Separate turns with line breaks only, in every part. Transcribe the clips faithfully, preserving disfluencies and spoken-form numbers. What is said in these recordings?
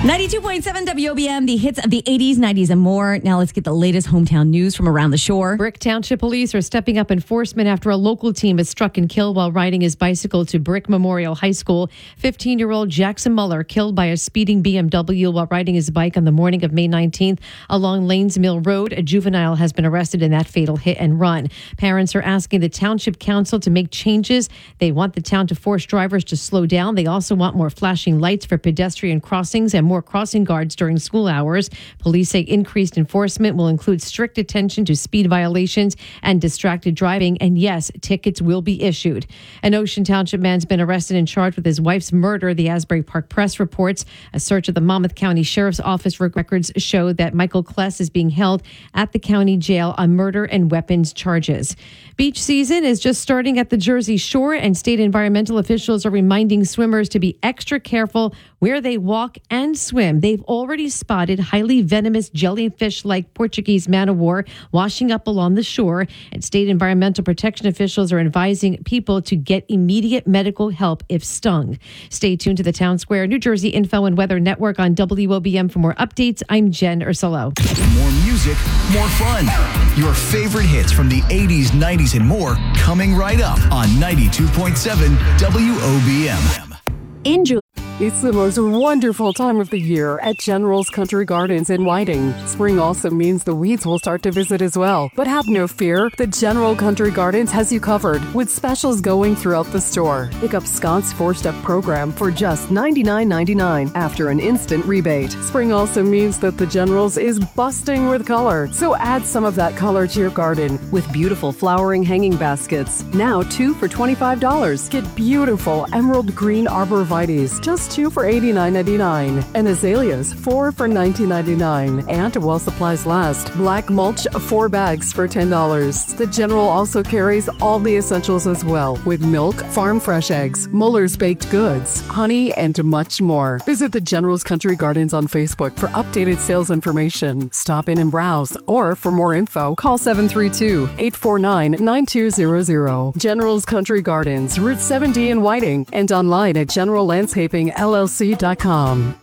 ninety-two point seven W O B M, the hits of the eighties, nineties, and more. Now let's get the latest hometown news from around the shore.
Brick Township Police are stepping up enforcement after a local team was struck and killed while riding his bicycle to Brick Memorial High School. fifteen-year-old Jackson Muller killed by a speeding B M W while riding his bike on the morning of May nineteenth along Lanes Mill Road. A juvenile has been arrested in that fatal hit and run. Parents are asking the Township Council to make changes. They want the town to force drivers to slow down. They also want more flashing lights for pedestrian crossings and more crossing guards during school hours. Police say increased enforcement will include strict attention to speed violations and distracted driving, and yes, tickets will be issued. An Ocean Township man's been arrested and charged with his wife's murder, the Asbury Park Press reports. A search of the Monmouth County Sheriff's Office records show that Michael Kless is being held at the county jail on murder and weapons charges. Beach season is just starting at the Jersey Shore, and state environmental officials are reminding swimmers to be extra careful where they walk and swim. They've already spotted highly venomous jellyfish-like Portuguese man-o-war washing up along the shore, and state environmental protection officials are advising people to get immediate medical help if stung. Stay tuned to the Town Square New Jersey Info and Weather Network on W O B M for more updates. I'm Jen Ursulo.
More music, more fun. Your favorite hits from the eighties, nineties, and more coming right up on ninety-two point seven W O B M.
Enjoy. It's the most wonderful time of the year at General's Country Gardens in Whiting. Spring also means the weeds will start to visit as well. But have no fear, the General Country Gardens has you covered with specials going throughout the store. Pick up Scott's four-step program for just ninety-nine ninety-nine after an instant rebate. Spring also means that the General's is busting with color, so add some of that color to your garden with beautiful flowering hanging baskets. Now two for twenty-five dollars. Get beautiful emerald green arborvitaes, just two for eighty-nine ninety-nine, and azaleas four for nineteen ninety-nine. And while supplies last, black mulch four bags for ten dollars. The General also carries all the essentials as well, with milk, farm fresh eggs, Muller's baked goods, honey, and much more. Visit the General's Country Gardens on Facebook for updated sales information. Stop in and browse, or for more info, call seven three two, eight four nine, nine two zero zero. General's Country Gardens, Route seventy in Whiting, and online at general landscaping L L C dot com.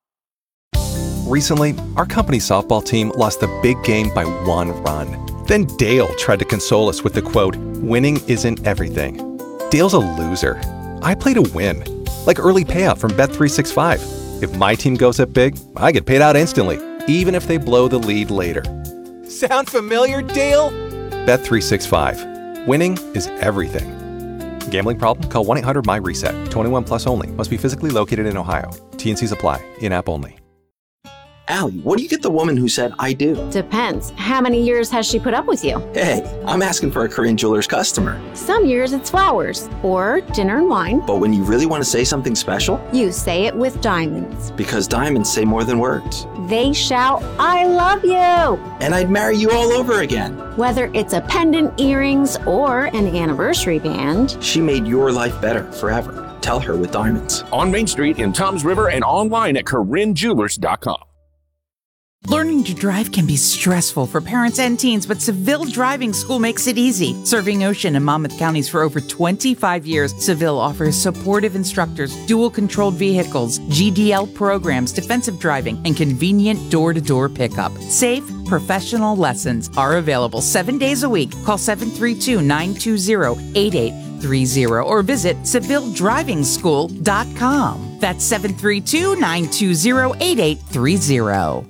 Recently, our company's softball team lost the big game by one run. Then Dale tried to console us with the quote, "Winning isn't everything." Dale's a loser. I play to win, like early payout from Bet three sixty-five. If my team goes up big, I get paid out instantly, even if they blow the lead later. Sound familiar, Dale? Bet three sixty-five. Winning is everything. Gambling problem? Call one eight hundred M Y reset. twenty-one plus only. Must be physically located in Ohio. T and Cs apply. In-app only.
Allie, what do you get the woman who said, "I do"?
Depends. How many years has she put up with you?
Hey, I'm asking for a Korean Jewelers customer.
Some years it's flowers or dinner and wine.
But when you really want to say something special,
you say it with diamonds.
Because diamonds say more than words.
They shout, "I love you."
And I'd marry you all over again.
Whether it's a pendant, earrings, or an anniversary band,
she made your life better forever. Tell her with diamonds.
On Main Street in Toms River and online at Korean Jewelers dot com.
Learning to drive can be stressful for parents and teens, but Seville Driving School makes it easy. Serving Ocean and Monmouth counties for over twenty-five years, Seville offers supportive instructors, dual-controlled vehicles, G D L programs, defensive driving, and convenient door-to-door pickup. Safe, professional lessons are available seven days a week. Call seven three two, nine two zero, eight eight three zero or visit Seville Driving School dot com. That's seven three two, nine two zero, eight eight three zero.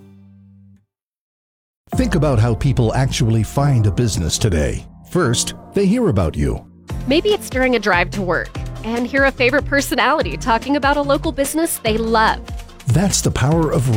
Think about how people actually find a business today. First, they hear about you.
Maybe it's during a drive to work and hear a favorite personality talking about a local business they love.
That's the power of